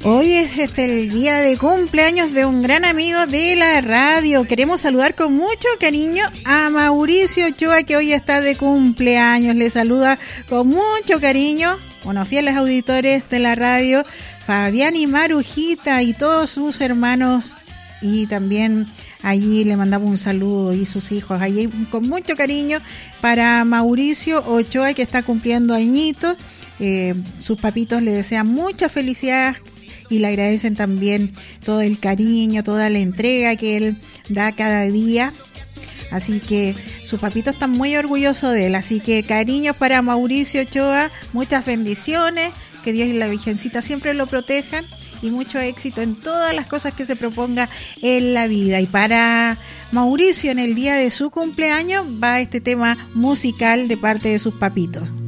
Hoy es el día de cumpleaños de un gran amigo de la radio. Queremos saludar con mucho cariño a Mauricio Ochoa, que hoy está de cumpleaños. Le saluda con mucho cariño, bueno, fieles auditores de la radio, Fabián y Marujita y todos sus hermanos, y también allí le mandamos un saludo, y sus hijos allí con mucho cariño para Mauricio Ochoa, que está cumpliendo añitos. Sus papitos le desean mucha felicidad y le agradecen también todo el cariño, toda la entrega que él da cada día. Así que sus papitos están muy orgullosos de él. Así que cariños para Mauricio Ochoa, muchas bendiciones, que Dios y la Virgencita siempre lo protejan, y mucho éxito en todas las cosas que se proponga en la vida. Y para Mauricio, en el día de su cumpleaños, va este tema musical de parte de sus papitos.